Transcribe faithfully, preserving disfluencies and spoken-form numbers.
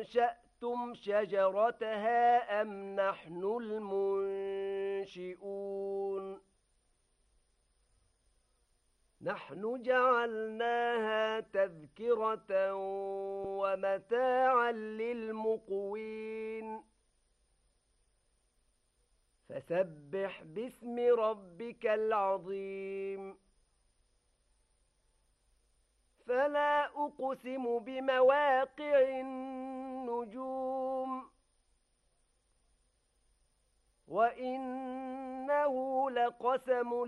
أنشأتم شجرتها أم نحن المنشئون نحن جعلناها تذكرة ومتاعا للمقوين فسبح باسم ربك العظيم فلا أقسم بمواقع النجوم وإنه لقسم